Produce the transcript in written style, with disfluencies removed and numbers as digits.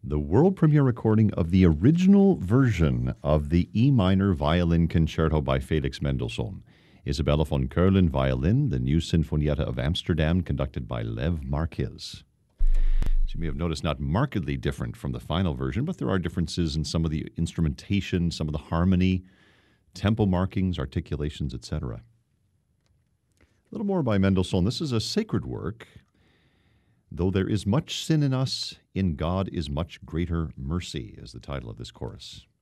The world premiere recording of the original version of the E minor violin concerto by Felix Mendelssohn. Isabella von Keulen violin, the new Sinfonietta of Amsterdam, conducted by Lev Marquez. As you may have noticed, not markedly different from the final version, but there are differences in some of the instrumentation, some of the harmony, tempo markings, articulations, etc. A little more by Mendelssohn. This is a sacred work. Though there is much sin in us, in God is much greater mercy, is the title of this chorus.